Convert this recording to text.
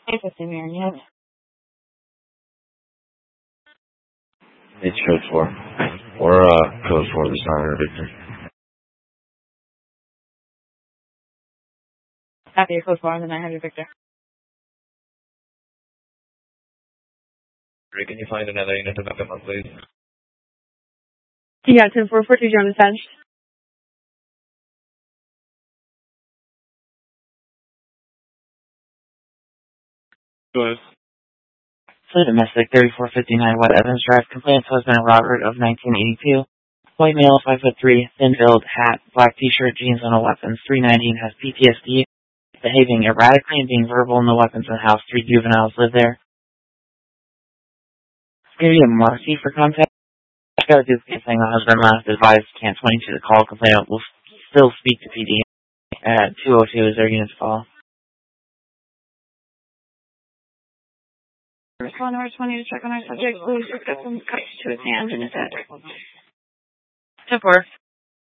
Hey, 50 Marion. It's code 4. Or, code 4 this time, Victor. Happy code 4 on the 900 Victor. Rick, can you find another unit to back up on, please? Yeah, 10-4-42, John dispatch. Go ahead. Fleet domestic 3459 West Evans Drive. Complaints husband Robert of 1982. White male, 5'3", thin build, hat, black t-shirt, jeans, and no weapons. 319 has PTSD, behaving erratically and being verbal. No weapons in the house. 3 juveniles live there. Maybe a Marcy for contact. I gotta do the same thing. The husband last advised can't 22 to call. Complainant will still speak to PD at 202 is their unit's call. Respond number 20 to check on our subject. Please just got some cuts to his hands and his head. 10-4.